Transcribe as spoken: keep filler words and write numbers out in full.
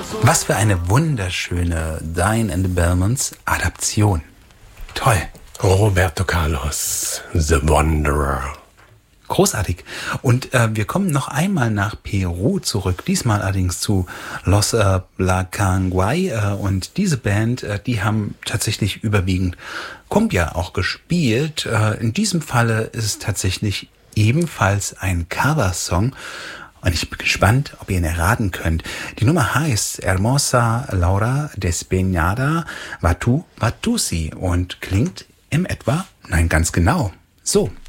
Was für eine wunderschöne Diane and the Belmonts Adaption. Toll. Roberto Carlos, The Wanderer. Großartig. Und äh, wir kommen noch einmal nach Peru zurück, diesmal allerdings zu Los äh, Blacanguay. Äh, und diese Band, äh, die haben tatsächlich überwiegend Cumbia auch gespielt. Äh, in diesem Falle ist es tatsächlich ebenfalls ein Coversong. Und ich bin gespannt, ob ihr ihn erraten könnt. Die Nummer heißt Hermosa Laura Despeñada Vatu Vatusi und klingt im etwa, nein, ganz genau, so.